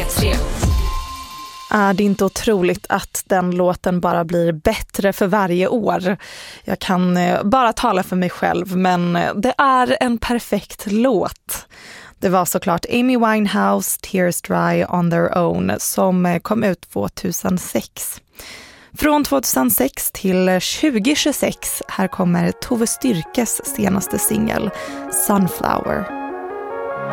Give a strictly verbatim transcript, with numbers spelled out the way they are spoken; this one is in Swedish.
tre. Är det inte otroligt att den låten bara blir bättre för varje år? Jag kan bara tala för mig själv, men det är en perfekt låt. Det var såklart Amy Winehouse, Tears Dry on Their Own, som kom ut tjugohundrasex. Från tjugohundrasex till tjugohundratjugosex, här kommer Tove Styrkes senaste singel, Sunflower.